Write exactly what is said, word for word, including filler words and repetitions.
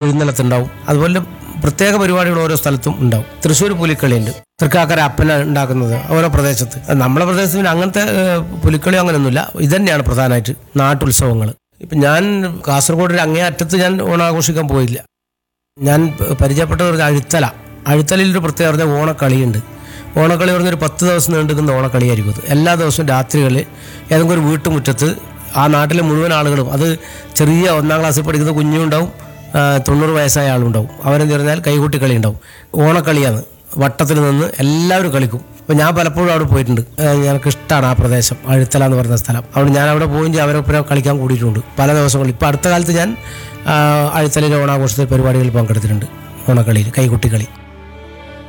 എഴുന്നള്ളത്തുണ്ടാവും. അതുപോലെ പ്രത്യേക പരിപാടികൾ ഓരോ സ്ഥലത്തും ഉണ്ടാവും. തൃശ്ശൂർ പുലിക്കളിയുണ്ട്, തൃക്കാക്കര അപ്പന ഉണ്ടാക്കുന്നത് ഓരോ പ്രദേശത്ത്. നമ്മളെ പ്രദേശത്തിന് അങ്ങനത്തെ പുലിക്കളി അങ്ങനെയൊന്നുമില്ല. ഇതന്നെയാണ് പ്രധാനമായിട്ട് നാട്ടുത്സവങ്ങൾ. ഇപ്പം ഞാൻ കാസർഗോഡ് അങ്ങേ അറ്റത്ത് ഞാൻ ഓണാഘോഷിക്കാൻ പോയില്ല. ഞാൻ പരിചയപ്പെട്ടത് ഒരു അഴുത്തല. അഴുത്തലയിലൊരു പ്രത്യേകത പറഞ്ഞാൽ ഓണക്കളിയുണ്ട്. ഓണക്കളി പറഞ്ഞൊരു പത്ത് ദിവസം നീണ്ടുക്കുന്ന ഓണക്കളിയായിരിക്കും അത്. എല്ലാ ദിവസവും രാത്രികളിൽ ഏതെങ്കിലും ഒരു വീട്ടുമുറ്റത്ത് ആ നാട്ടിലെ മുഴുവൻ ആളുകളും, അത് ചെറിയ ഒന്നാം ക്ലാസ്സിൽ പഠിക്കുന്ന കുഞ്ഞുണ്ടാവും, തൊണ്ണൂറ് വയസ്സായ ആളുണ്ടാവും. അവരെന്ന് പറഞ്ഞാൽ കൈകൊട്ടിക്കളി ഉണ്ടാവും. ഓണക്കളിയാണ്. വട്ടത്തിൽ നിന്ന് എല്ലാവരും കളിക്കും. അപ്പോൾ ഞാൻ പലപ്പോഴും അവിടെ പോയിട്ടുണ്ട്. എനിക്കിഷ്ടമാണ് ആ പ്രദേശം, അഴുത്തല എന്ന് പറയുന്ന സ്ഥലം. അവിടെ ഞാൻ അവിടെ പോയി അവരൊപ്പം കളിക്കാൻ കൂടിയിട്ടുണ്ട് പല ദിവസങ്ങളിൽ. ഇപ്പോൾ അടുത്ത കാലത്ത് ഞാൻ അഴുത്തലയിലെ ഓണാഘോഷത്തിൽ പരിപാടികളിൽ പങ്കെടുത്തിട്ടുണ്ട്. ഓണക്കളിയിൽ കൈകൊട്ടിക്കളി.